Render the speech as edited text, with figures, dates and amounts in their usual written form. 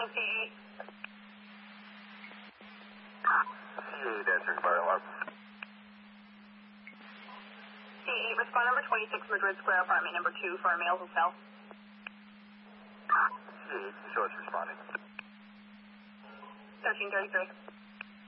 calling C8. C8 answering fire alarm. C8, respond number 26 Madrid Square, apartment number 2 for a male who fell. C8, show us responding. 1333.